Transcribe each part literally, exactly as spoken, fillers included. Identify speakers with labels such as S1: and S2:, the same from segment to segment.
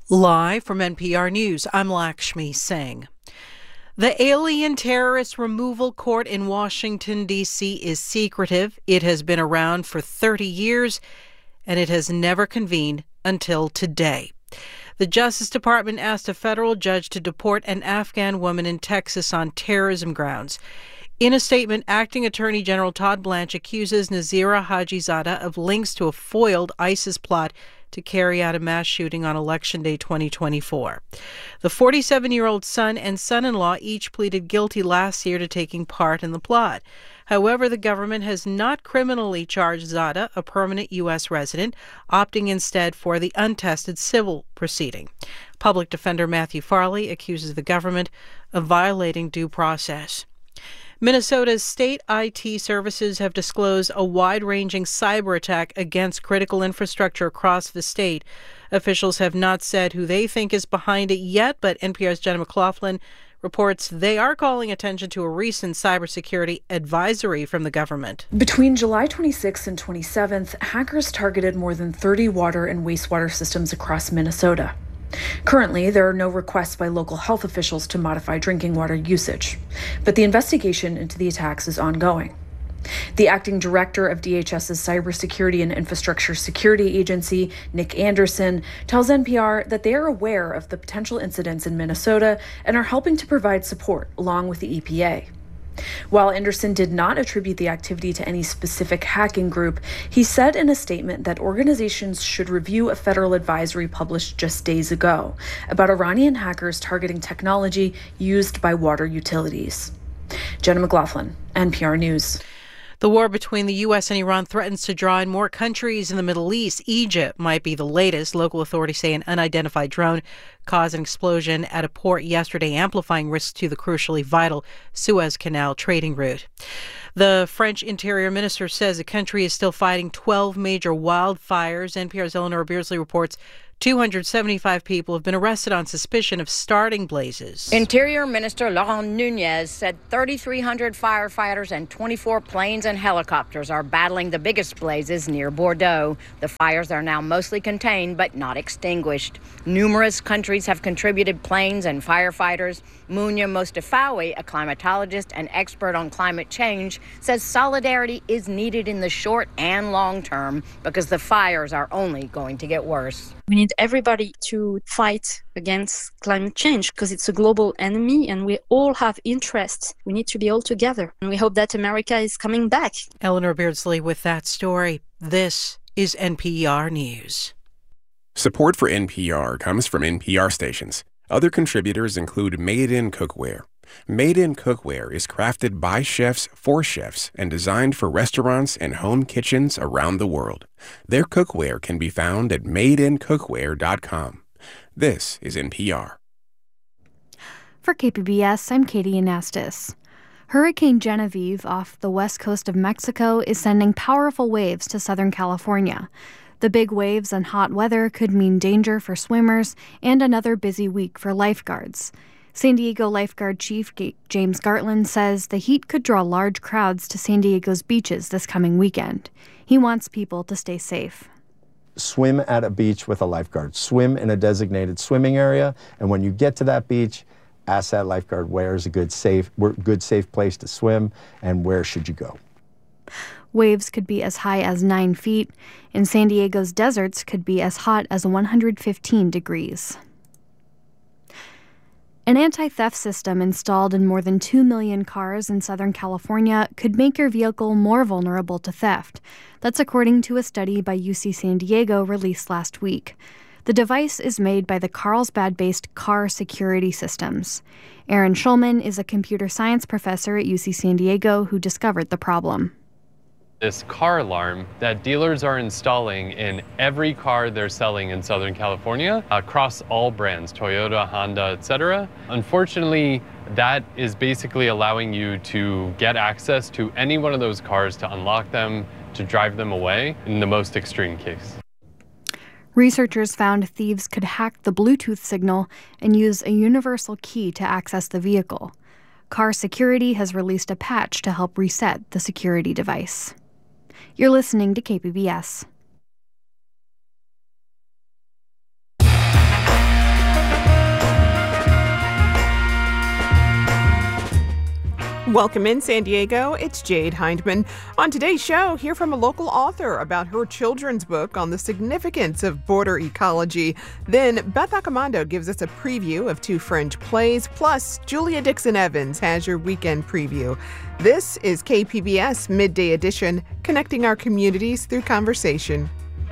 S1: Live from N P R News, I'm Lakshmi Singh. The Alien Terrorist Removal Court in Washington, D C is secretive. It has been around for thirty years, and it has never convened until today. The Justice Department asked a federal judge to deport an Afghan woman in Texas on terrorism grounds. In a statement, Acting Attorney General Todd Blanche accuses Nazira Hajizadeh of links to a foiled ISIS plot to carry out a mass shooting on Election Day twenty twenty-four. The forty-seven-year-old son and son-in-law each pleaded guilty last year to taking part in the plot. However, the government has not criminally charged Zadeh, a permanent U S resident, opting instead for the untested civil proceeding. Public Defender Matthew Farley accuses the government of violating due process. Minnesota's state I T services have disclosed a wide-ranging cyber attack against critical infrastructure across the state. Officials have not said who they think is behind it yet, but N P R's Jenna McLaughlin reports they are calling attention to a recent cybersecurity advisory from the government.
S2: Between July twenty-sixth and twenty-seventh, hackers targeted more than thirty water and wastewater systems across Minnesota. Currently, there are no requests by local health officials to modify drinking water usage, but the investigation into the attacks is ongoing. The acting director of DHS's Cybersecurity and Infrastructure Security Agency, Nick Anderson, tells N P R that they are aware of the potential incidents in Minnesota and are helping to provide support along with the E P A. While Anderson did not attribute the activity to any specific hacking group, he said in a statement that organizations should review a federal advisory published just days ago about Iranian hackers targeting technology used by water utilities. Jenna McLaughlin, N P R News.
S1: The war between the U S and Iran threatens to draw in more countries in the Middle East. Egypt might be the latest. Local authorities say an unidentified drone caused an explosion at a port yesterday, amplifying risks to the crucially vital Suez Canal trading route. The French Interior Minister says the country is still fighting twelve major wildfires. N P R's Eleanor Beardsley reports two hundred seventy-five people have been arrested on suspicion of starting blazes.
S3: Interior Minister Laurent Nunez said thirty-three hundred firefighters and twenty-four planes and helicopters are battling the biggest blazes near Bordeaux. The fires are now mostly contained but not extinguished. Numerous countries have contributed planes and firefighters. Mounia Mostafawi, a climatologist and expert on climate change, says solidarity is needed in the short and long term because the fires are only going to get worse.
S4: We need everybody to fight against climate change because it's a global enemy and we all have interests. We need to be all together. And we hope that America is coming back.
S1: Eleanor Beardsley with that story. This is N P R News.
S5: Support for N P R comes from N P R stations. Other contributors include Made in Cookware. Made in Cookware is crafted by chefs for chefs and designed for restaurants and home kitchens around the world. Their cookware can be found at made in cookware dot com. This is N P R.
S6: For K P B S, I'm Katie Anastas. Hurricane Genevieve off the west coast of Mexico is sending powerful waves to Southern California. The big waves and hot weather could mean danger for swimmers and another busy week for lifeguards. San Diego lifeguard chief James Gartland says the heat could draw large crowds to San Diego's beaches this coming weekend. He wants people to stay safe.
S7: Swim at a beach with a lifeguard. Swim in a designated swimming area, and when you get to that beach, ask that lifeguard where is a good safe, good safe place to swim and where should you go.
S6: Waves could be as high as nine feet, and San Diego's deserts could be as hot as one hundred fifteen degrees. An anti-theft system installed in more than two million cars in Southern California could make your vehicle more vulnerable to theft. That's according to a study by U C San Diego released last week. The device is made by the Carlsbad-based Car Security Systems. Aaron Schulman is a computer science professor at U C San Diego who discovered the problem.
S8: This car alarm that dealers are installing in every car they're selling in Southern California across all brands, Toyota, Honda, et cetera. Unfortunately, that is basically allowing you to get access to any one of those cars to unlock them, to drive them away in the most extreme case.
S6: Researchers found thieves could hack the Bluetooth signal and use a universal key to access the vehicle. Car Security has released a patch to help reset the security device. You're listening to K P B S.
S9: Welcome in, San Diego. It's Jade Hindman. On today's show, hear from a local author about her children's book on the significance of border ecology. Then Beth Accomando gives us a preview of two Fringe plays, plus Julia Dixon-Evans has your weekend preview. This is K P B S Midday Edition, connecting our communities through conversation.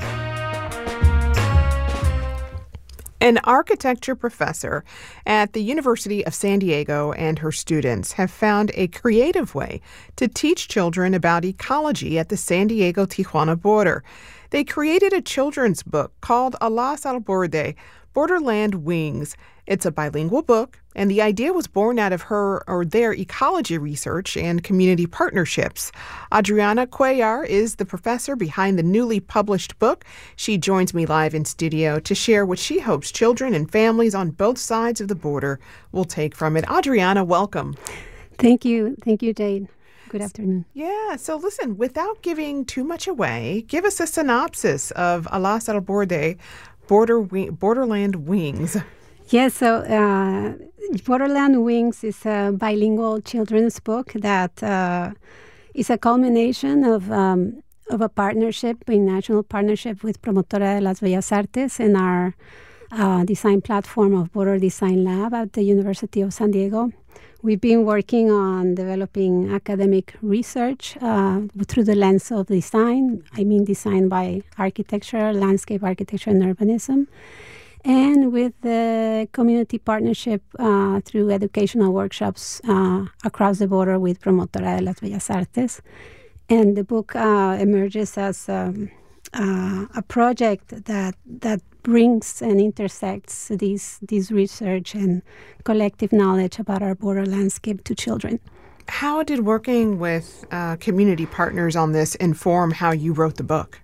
S9: An architecture professor at the University of San Diego and her students have found a creative way to teach children about ecology at the San Diego-Tijuana border. They created a children's book called Alas al Borde, Borderland Wings. It's a bilingual book, and the idea was born out of her or their ecology research and community partnerships. Adriana Cuellar is the professor behind the newly published book. She joins me live in studio to share what she hopes children and families on both sides of the border will take from it. Adriana, welcome.
S10: Thank you. Thank you, Jade. Good afternoon.
S9: Yeah, so listen, without giving too much away, give us a synopsis of Alas al Borde, Border Borderland Wings.
S10: Yes, so uh, Borderland Wings is a bilingual children's book that uh, is a culmination of um, of a partnership, a national partnership with Promotora de las Bellas Artes and our uh, design platform of Border Design Lab at the University of San Diego. We've been working on developing academic research uh, through the lens of design. I mean design by architecture, landscape architecture, and urbanism. And with the community partnership uh, through educational workshops uh, across the border with Promotora de las Bellas Artes. And the book uh, emerges as um, uh, a project that that brings and intersects these, these research and collective knowledge about our border landscape to children.
S9: How did working with uh, community partners on this inform how you wrote the book?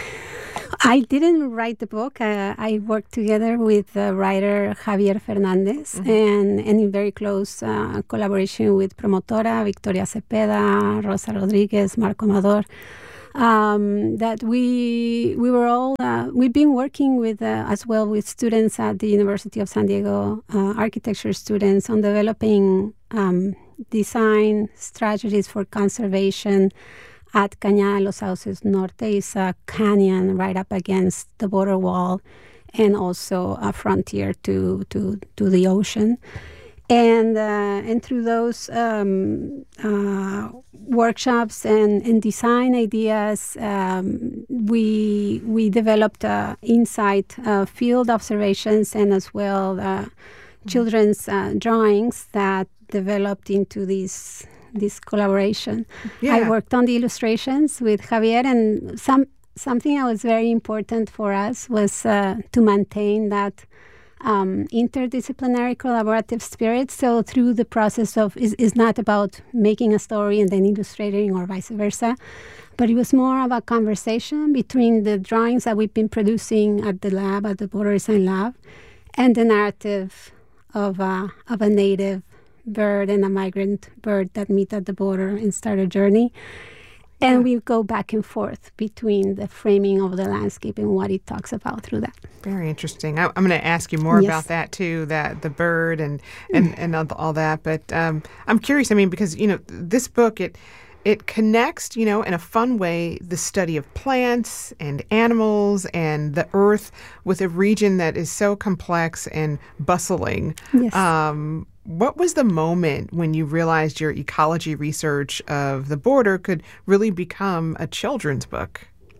S10: I didn't write the book. Uh, I worked together with the writer Javier Fernandez mm-hmm. and, and in very close uh, collaboration with Promotora, Victoria Cepeda, Rosa Rodriguez, Marco Amador. Um, that we we were all uh, we've been working with uh, as well with students at the University of San Diego, uh, architecture students, on developing um, design strategies for conservation at Cañada de los Sauces Norte. Is a canyon right up against the border wall, and also a frontier to to to the ocean. And uh, and through those um, uh, workshops and, and design ideas, um, we we developed uh, insight uh, field observations and as well uh, children's uh, drawings that developed into this this collaboration. Yeah. I worked on the illustrations with Javier, and some something that was very important for us was uh, to maintain that Um, interdisciplinary collaborative spirit. So through the process of, is is not about making a story and then illustrating or vice versa, but it was more of a conversation between the drawings that we've been producing at the lab, at the Border Design Lab, and the narrative of a, of a native bird and a migrant bird that meet at the border and start a journey. And yeah. we go back and forth between the framing of the landscape and what it talks about through that.
S9: Very interesting. I, I'm going to ask you more
S10: yes.
S9: about that too, that the bird and and, and all, all that. But um, I'm curious. I mean, because you know, this book it it connects, you know, in a fun way, the study of plants and animals and the earth with a region that is so complex and bustling.
S10: Yes.
S9: Um, What was the moment when you realized your ecology research of the border could really become a children's book?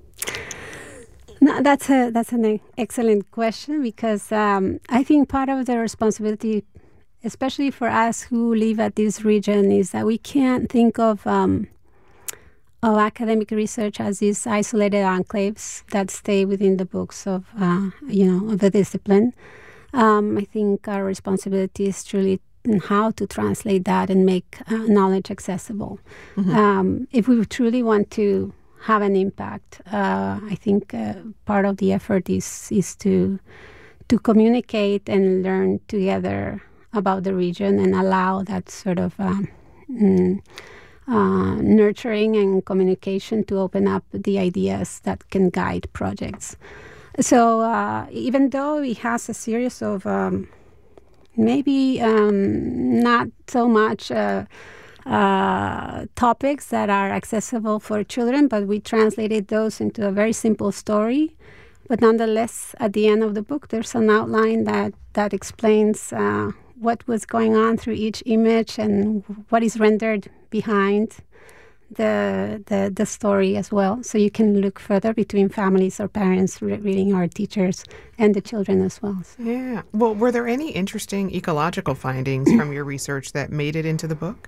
S10: No, that's a that's an excellent question, because um, I think part of the responsibility, especially for us who live at this region, is that we can't think of um, of academic research as these isolated enclaves that stay within the books of uh, you know of the discipline. Um, I think our responsibility is truly in how to translate that and make uh, knowledge accessible. Mm-hmm. Um, if we truly want to have an impact, uh, I think uh, part of the effort is is to to communicate and learn together about the region and allow that sort of um, mm, uh, nurturing and communication to open up the ideas that can guide projects. So uh, even though it has a series of um, maybe um, not so much uh, uh, topics that are accessible for children, but we translated those into a very simple story. But nonetheless, at the end of the book, there's an outline that, that explains uh, what was going on through each image and what is rendered behind the, the the story as well. So you can look further between families or parents re- reading, our teachers, and the children as well. So.
S9: Yeah. Well, were there any interesting ecological findings from your research that made it into the book?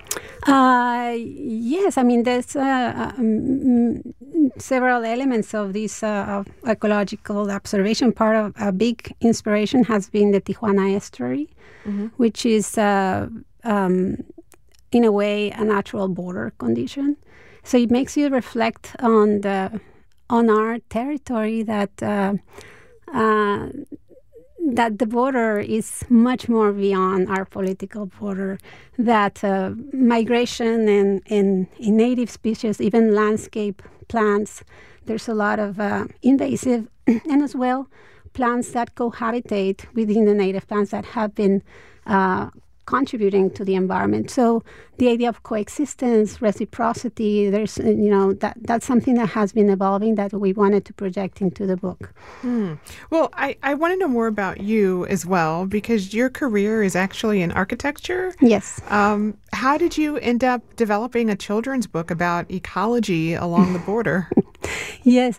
S10: Uh, yes, I mean, there's uh, um, several elements of this uh, of ecological observation. Part of a big inspiration has been the Tijuana estuary, mm-hmm. which is, uh, um, in a way, a natural border condition. So it makes you reflect on the on our territory that uh, uh, that the border is much more beyond our political border, that uh, migration and in, in native species, even landscape plants, there's a lot of uh, invasive and as well plants that cohabitate within the native plants that have been uh, contributing to the environment. So the idea of coexistence, reciprocity, there's, you know, that that's something that has been evolving that we wanted to project into the book.
S9: Hmm. Well, I, I want to know more about you as well, because your career is actually in architecture.
S10: Yes.
S9: Um, how did you end up developing a children's book about ecology along the border?
S10: Yes.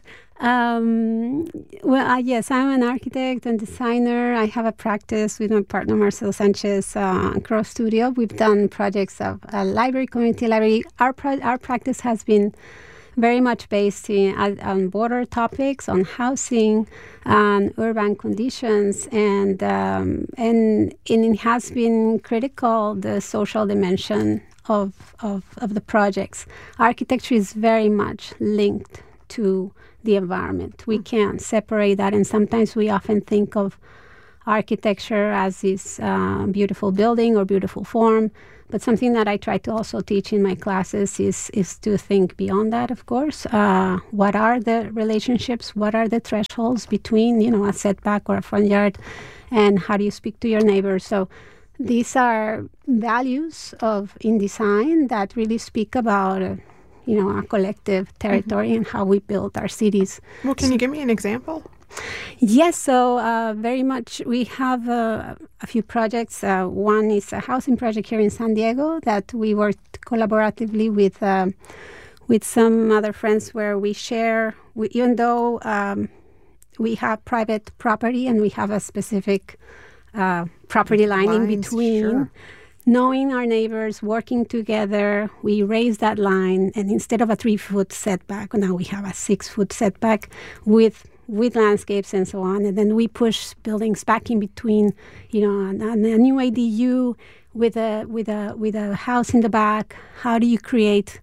S10: Um, well, uh, yes, I'm an architect and designer. I have a practice with my partner, Marcelo Sanchez, uh, Crow Studio. We've done projects of a library, community library. Our pro- our practice has been very much based in, uh, on border topics, on housing, on urban conditions, and, um, and, and it has been critical, the social dimension of, of, of the projects. Architecture is very much linked to the environment. We can't separate that, and sometimes we often think of architecture as this uh, beautiful building or beautiful form, but something that I try to also teach in my classes is is to think beyond that, of course. Uh, what are the relationships? What are the thresholds between, you know, a setback or a front yard, and how do you speak to your neighbors? So these are values of in design that really speak about uh, you know, our collective territory mm-hmm. and how we build our cities.
S9: Well, can you give me an example?
S10: Yes, so uh, very much. We have uh, a few projects. Uh, one is a housing project here in San Diego that we worked collaboratively with uh, with some other friends where we share, we, even though um, we have private property and we have a specific uh, property line Lines, in between,
S9: sure.
S10: Knowing our neighbors, working together, we raise that line, and instead of a three-foot setback, now we have a six-foot setback with with landscapes and so on, and then we push buildings back in between, you know, and, and a new A D U with a with a with a house in the back. How do you create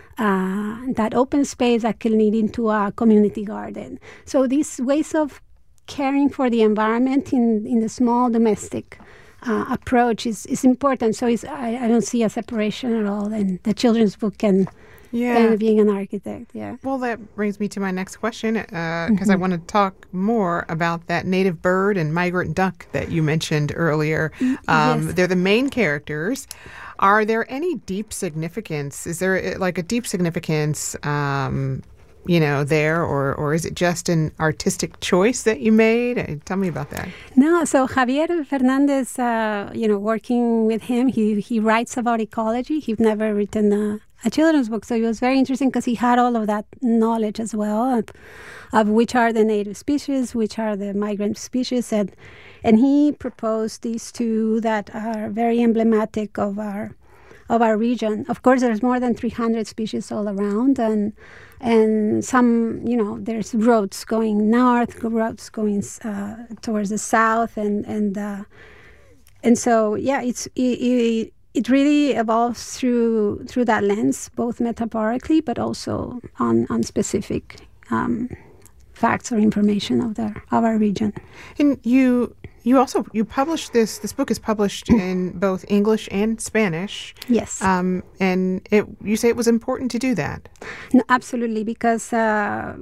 S10: uh, that open space that can lead into a community garden? So these ways of caring for the environment in in the small domestic Uh, approach is, is important. So it's, I, I don't see a separation at all in the children's book and,
S9: yeah.
S10: and being an architect. Yeah.
S9: Well, that brings me to my next question because uh,
S10: mm-hmm.
S9: I want to talk more about that native bird and migrant duck that you mentioned earlier. Um,
S10: yes.
S9: They're the main characters. Are there any deep significance? Is there like a deep significance um, you know, there, or or is it just an artistic choice that you made? Tell me about that.
S10: No, so Javier Fernandez, uh, you know, working with him, he he writes about ecology. He's never written a, a children's book, so it was very interesting because he had all of that knowledge as well of, of which are the native species, which are the migrant species, and and he proposed these two that are very emblematic of our of our region. Of course, there's more than three hundred species all around, and and some, you know, there's roads going north, roads going uh, towards the south, and and uh, and so yeah, it's it, it, it really evolves through through that lens, both metaphorically, but also on on specific um, facts or information of the of our region.
S9: And you. You also, you published this, this book is published in both English and Spanish.
S10: Yes.
S9: Um, and it, you say it was important to do that.
S10: No, absolutely, because uh,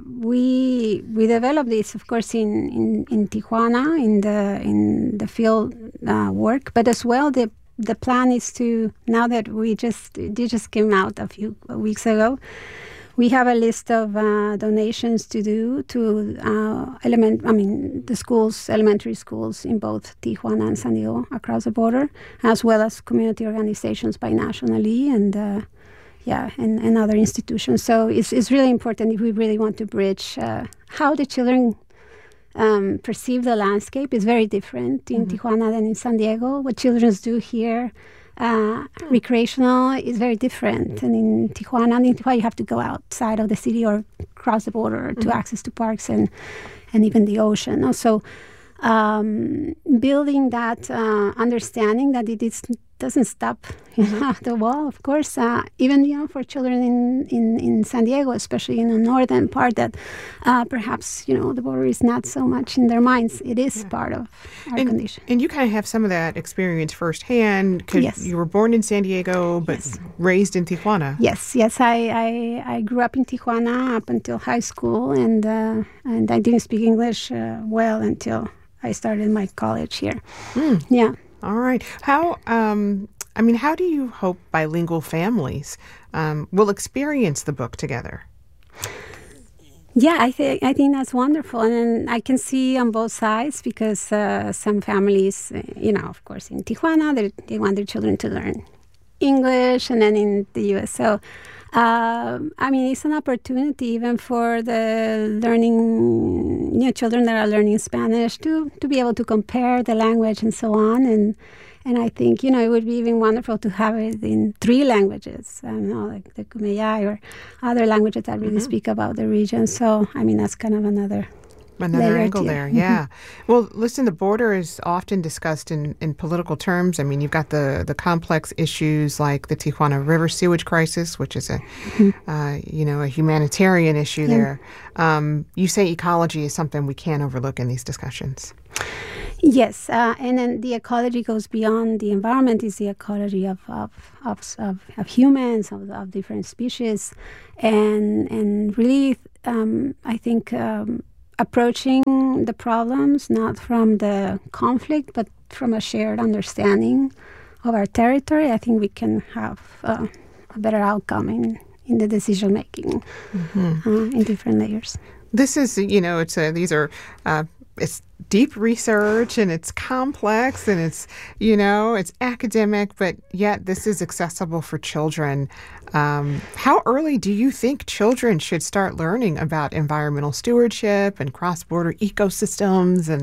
S10: we we developed this, of course, in, in, in Tijuana, in the in the field uh, work, but as well the the plan is to, now that we just, they just came out a few weeks ago, we have a list of uh, donations to do to uh, element. I mean, the schools, elementary schools in both Tijuana and San Diego across the border, as well as community organizations binationally and uh, yeah, and, and other institutions. So it's it's really important if we really want to bridge uh, how the children um, perceive the landscape is very different in mm-hmm. Tijuana than in San Diego. What children do here. Uh, recreational is very different. And in Tijuana, in Tijuana, you have to go outside of the city or cross the border mm-hmm. to access to parks and, and even the ocean. Also, um, building that uh, understanding that it is, doesn't stop you know, at the wall, of course. Uh, even you know, for children in, in, in San Diego, especially in the northern part, that uh, perhaps you know the border is not so much in their minds. It is yeah. part of our
S9: and,
S10: condition.
S9: And you kind of have some of that experience firsthand because
S10: yes.
S9: you were born in San Diego but yes. raised in Tijuana.
S10: Yes, yes. I, I, I grew up in Tijuana up until high school, and uh, and I didn't speak English uh, well until I started my college here.
S9: Mm.
S10: Yeah.
S9: All right. How, um, I mean, how do you hope bilingual families um, will experience the book together?
S10: Yeah, I think I think that's wonderful, and I can see on both sides because uh, some families, you know, of course, in Tijuana, they they want their children to learn English, and then in the U S. So, um, I mean, it's an opportunity even for the learning, you know, children that are learning Spanish to to be able to compare the language and so on. And and I think, you know, it would be even wonderful to have it in three languages, I don't know, like the Kumeyaay or other languages that really mm-hmm. speak about the region. So, I mean, that's kind of another
S9: Another angle there, yeah. Well, listen, the border is often discussed in, in political terms. I mean, you've got the, the complex issues like the Tijuana River sewage crisis, which is a, mm-hmm. uh, you know, a humanitarian issue yeah. there. Um, you say ecology is something we can't overlook in these discussions.
S10: Yes, uh, and then the ecology goes beyond the environment. It's the ecology of of of, of, of humans, of, of different species, and and really, um, I think. Um, approaching the problems not from the conflict but from a shared understanding of our territory, I think we can have uh, a better outcome in, in the decision making mm-hmm. uh, in different layers.
S9: This is, you know, it's a, these are uh, it's deep research and it's complex and it's, you know, it's academic, but yet this is accessible for children. Um, how early do you think children should start learning about environmental stewardship and cross-border ecosystems? And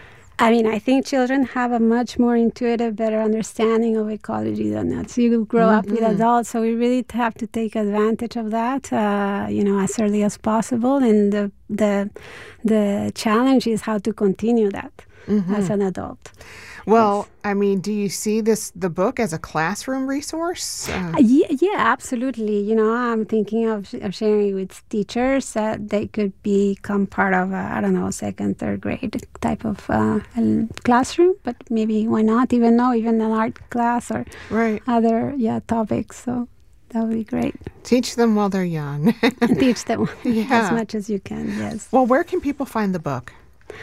S10: I mean, I think children have a much more intuitive, better understanding of ecology than us. You grow mm-hmm. up with adults, so we really have to take advantage of that, uh, you know, as early as possible. And the the the challenge is how to continue that mm-hmm. as an adult.
S9: Well, yes. I mean, do you see this the book as a classroom resource? Uh,
S10: yeah, yeah, absolutely. You know, I'm thinking of, of sharing it with teachers that they could become part of, a, I don't know, second, third grade type of uh, classroom. But maybe why not? Even though even an art class or
S9: right.
S10: other yeah topics. So that would be great.
S9: Teach them while they're young.
S10: Teach them
S9: yeah.
S10: as much as you can. Yes.
S9: Well, where can people find the book?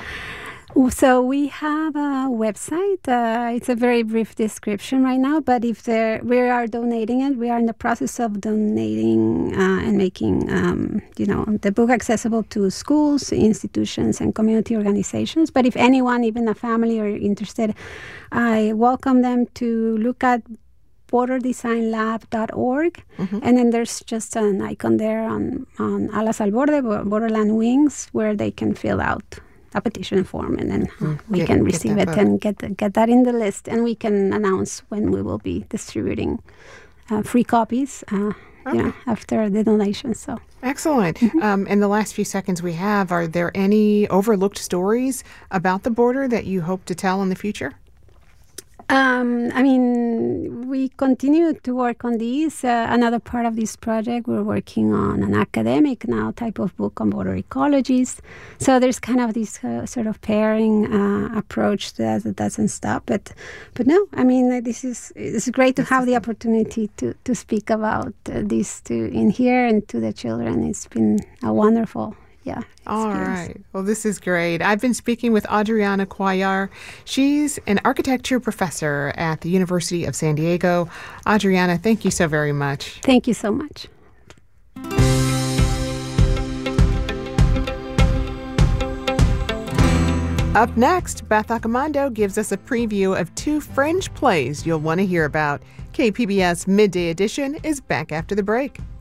S10: So we have a website. Uh, it's a very brief description right now, but if there, we are donating it, we are in the process of donating uh, and making, um, you know, the book accessible to schools, institutions, and community organizations. But if anyone, even a family, are interested, I welcome them to look at border design lab dot org, mm-hmm. and then there's just an icon there on, on Alas al Borde, Borderland Wings, where they can fill out a petition form, and then uh, we
S9: get,
S10: can receive it
S9: book.
S10: and get get that in the list, and we can announce when we will be distributing uh, free copies uh, okay. you know, after the donation. So
S9: excellent. Mm-hmm. Um, in the last few seconds we have, are there any overlooked stories about the border that you hope to tell in the future?
S10: Um, I mean, we continue to work on these. Uh, another part of this project, we're working on an academic now type of book on border ecologies. So there's kind of this uh, sort of pairing uh, approach that, that doesn't stop. But, but no, I mean, this is it's great to have the opportunity to, to speak about uh, this to in here and to the children. It's been a wonderful yeah.
S9: All
S10: experience.
S9: right. Well, this is great. I've been speaking with Adriana Cuellar. She's an architecture professor at the University of San Diego. Adriana, thank you so very much.
S10: Thank you so much.
S9: Up next, Beth Accomando gives us a preview of two fringe plays you'll want to hear about. K P B S Midday Edition is back after the break.